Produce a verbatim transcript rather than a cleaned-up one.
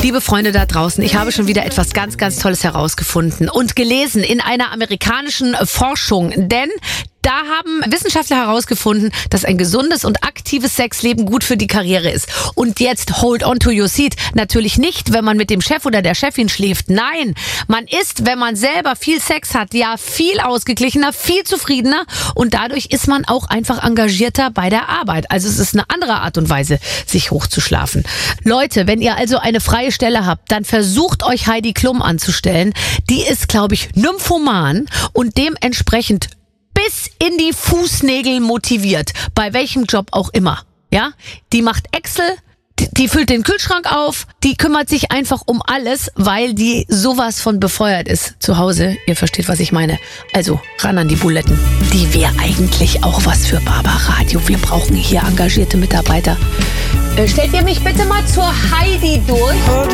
Liebe Freunde da draußen, ich habe schon wieder etwas ganz, ganz Tolles herausgefunden und gelesen in einer amerikanischen Forschung, denn da haben Wissenschaftler herausgefunden, dass ein gesundes und aktives Sexleben gut für die Karriere ist. Und jetzt hold on to your seat. Natürlich nicht, wenn man mit dem Chef oder der Chefin schläft. Nein, man ist, wenn man selber viel Sex hat, ja viel ausgeglichener, viel zufriedener und dadurch ist man auch einfach engagierter bei der Arbeit. Also es ist eine andere Art und Weise, sich hochzuschlafen. Leute, wenn ihr also eine freie Stelle habt, dann versucht euch Heidi Klum anzustellen. Die ist, glaube ich, nymphoman und dementsprechend bis in die Fußnägel motiviert, bei welchem Job auch immer. Ja, die macht Excel, die, die füllt den Kühlschrank auf, die kümmert sich einfach um alles, weil die sowas von befeuert ist zu Hause. Ihr versteht, was ich meine. Also ran an die Buletten. Die wäre eigentlich auch was für Barbaradio. Wir brauchen hier engagierte Mitarbeiter. Äh, stellt ihr mich bitte mal zur Heidi durch?